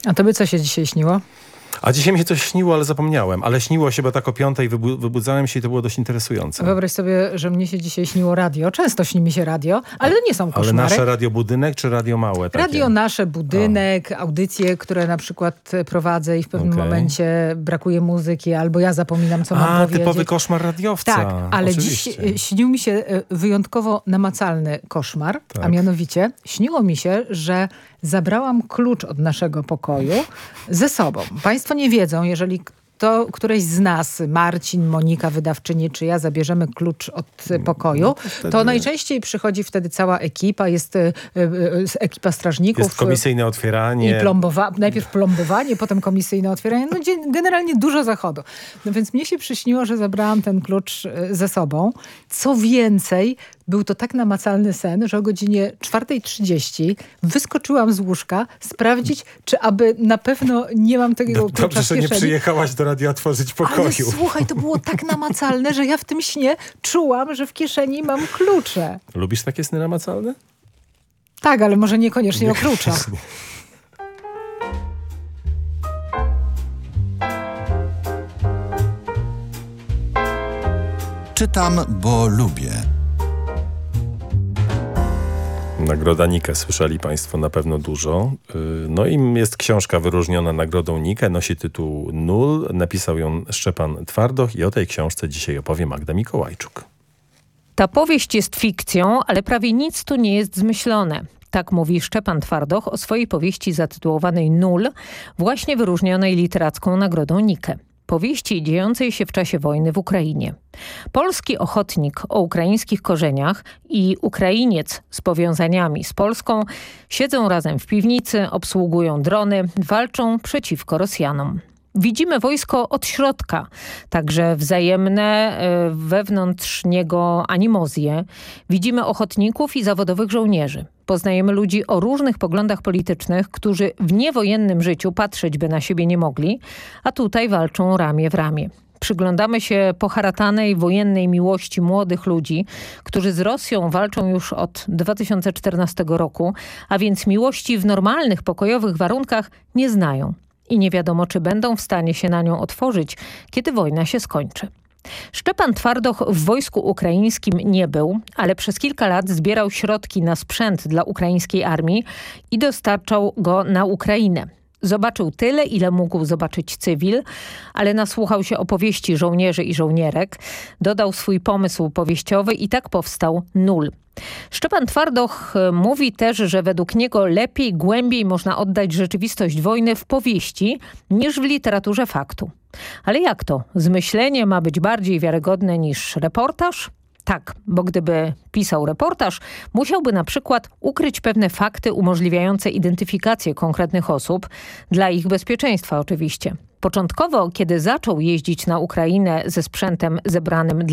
A tobie co się dzisiaj śniło? A dzisiaj mi się coś śniło, ale zapomniałem. Ale śniło się, bo tak o 5:00 wybudzałem się i to było dość interesujące. Wyobraź sobie, że mnie się dzisiaj śniło radio. Często śni mi się radio, ale nie są koszmary. Ale nasze radio budynek czy radio małe? Takie? Radio nasze, budynek, audycje, które na przykład prowadzę i w pewnym momencie brakuje muzyki, albo ja zapominam, co mam powiedzieć. Typowy koszmar radiowca. Tak, ale oczywiście. dziś śnił mi się wyjątkowo namacalny koszmar, a mianowicie śniło mi się, że zabrałam klucz od naszego pokoju ze sobą. Państwo nie wiedzą, jeżeli któreś z nas, Marcin, Monika, wydawczyni, czy ja zabierzemy klucz od pokoju, to najczęściej przychodzi wtedy cała ekipa, jest ekipa strażników. Jest komisyjne otwieranie. I najpierw plombowanie, potem komisyjne otwieranie. No generalnie dużo zachodu. No więc mnie się przyśniło, że zabrałam ten klucz ze sobą. Co więcej, był to tak namacalny sen, że o godzinie 4:30 wyskoczyłam z łóżka sprawdzić, czy aby na pewno nie mam tego klucza w kieszeni. Dobrze, że nie przyjechałaś do radia otworzyć pokoju. Ale słuchaj, to było tak namacalne, że ja w tym śnie czułam, że w kieszeni mam klucze. Lubisz takie sny namacalne? Tak, ale może niekoniecznie o kluczach. Czytam, bo lubię. Nagroda Nike, słyszeli Państwo na pewno dużo. No i jest książka wyróżniona nagrodą Nike, nosi tytuł Nul, napisał ją Szczepan Twardoch i o tej książce dzisiaj opowie Magda Mikołajczuk. Ta powieść jest fikcją, ale prawie nic tu nie jest zmyślone. Tak mówi Szczepan Twardoch o swojej powieści zatytułowanej Nul, właśnie wyróżnionej literacką nagrodą Nike. Powieści dziejącej się w czasie wojny w Ukrainie. Polski ochotnik o ukraińskich korzeniach i Ukrainiec z powiązaniami z Polską siedzą razem w piwnicy, obsługują drony, walczą przeciwko Rosjanom. Widzimy wojsko od środka, także wzajemne wewnątrz niego animozje. Widzimy ochotników i zawodowych żołnierzy. Poznajemy ludzi o różnych poglądach politycznych, którzy w niewojennym życiu patrzeć by na siebie nie mogli, a tutaj walczą ramię w ramię. Przyglądamy się poharatanej wojennej miłości młodych ludzi, którzy z Rosją walczą już od 2014 roku, a więc miłości w normalnych, pokojowych warunkach nie znają. I nie wiadomo, czy będą w stanie się na nią otworzyć, kiedy wojna się skończy. Szczepan Twardoch w wojsku ukraińskim nie był, ale przez kilka lat zbierał środki na sprzęt dla ukraińskiej armii i dostarczał go na Ukrainę. Zobaczył tyle, ile mógł zobaczyć cywil, ale nasłuchał się opowieści żołnierzy i żołnierek, dodał swój pomysł powieściowy i tak powstał Nul. Szczepan Twardoch mówi też, że według niego lepiej, głębiej można oddać rzeczywistość wojny w powieści niż w literaturze faktu. Ale jak to? Zmyślenie ma być bardziej wiarygodne niż reportaż? Tak, bo gdyby pisał reportaż, musiałby na przykład ukryć pewne fakty umożliwiające identyfikację konkretnych osób, dla ich bezpieczeństwa oczywiście. Początkowo, kiedy zaczął jeździć na Ukrainę ze sprzętem zebranym